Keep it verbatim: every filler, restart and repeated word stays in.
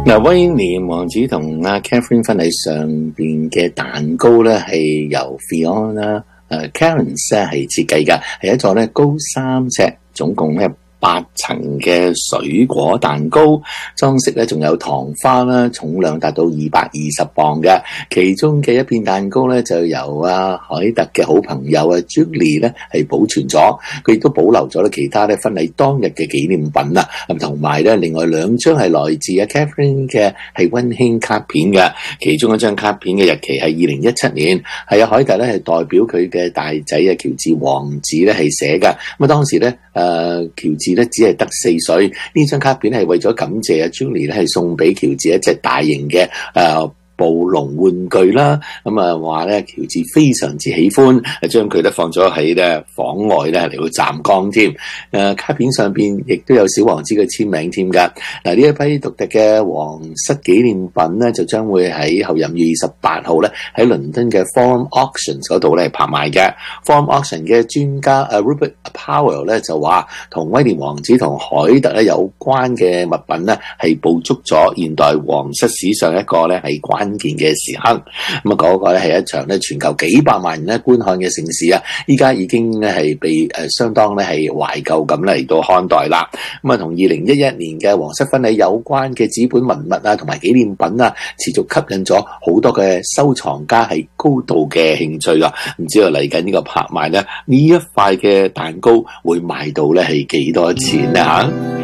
嗱，威廉王子同阿 Catherine 婚禮上邊嘅蛋糕咧，係由 Fiona 誒 Karen 咧係設計㗎，係一座咧高三尺，總共咧八層嘅水果蛋糕，裝飾咧仲有糖花啦，重量達到二百二十磅嘅。其中嘅一片蛋糕咧就由阿海特嘅好朋友啊 Julie 咧係保存咗，佢亦都保留咗咧其他咧婚禮當日嘅紀念品啊，咁同埋咧另外兩張係來自阿 Catherine 嘅係溫馨卡片嘅，其中一張卡片嘅日期係二零一七年，係阿海特咧係代表佢嘅大仔啊喬治王子咧係寫嘅，咁啊當時咧誒喬治咧只係得四歲，呢張卡片係為咗感謝阿 Julie 咧係送俾喬治一隻大型嘅誒、呃暴龍玩具啦，咁啊話咧喬治非常之喜歡，將佢咧放咗喺咧房外咧嚟到站崗添。誒卡片上邊亦都有小王子嘅簽名添㗎。嗱，呢一批獨特嘅皇室紀念品咧，就將會喺後任二月二十八號咧喺倫敦嘅 Forum Auctions 嗰度咧拍賣嘅。Forum Auction 嘅專家誒 Rupert Powell 咧就話，同威廉王子同凱特咧有關嘅物品咧係捕捉咗現代皇室史上一個咧係關關鍵嘅時刻，咁啊嗰個咧係一場咧全球幾百萬人咧觀看嘅盛事啊！依家已經咧係被誒相當咧係懷舊咁嚟到看待啦。咁啊，同二零一一年嘅皇室婚禮有關嘅紙本文物啊，同埋紀念品啊，持續吸引咗好多嘅收藏家係高度嘅興趣啊！唔知道嚟緊呢個拍賣咧，呢一塊嘅蛋糕會賣到咧係幾多錢咧嚇？